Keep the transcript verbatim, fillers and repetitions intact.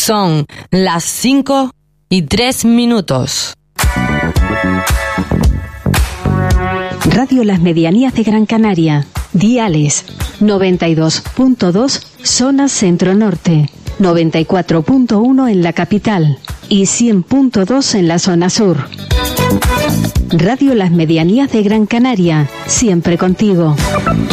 Son las cinco y tres minutos. Radio Las Medianías de Gran Canaria. Diales noventa y dos punto dos zona centro-norte, noventa y cuatro punto uno en la capital y cien punto dos en la zona sur. Radio Las Medianías de Gran Canaria, siempre contigo.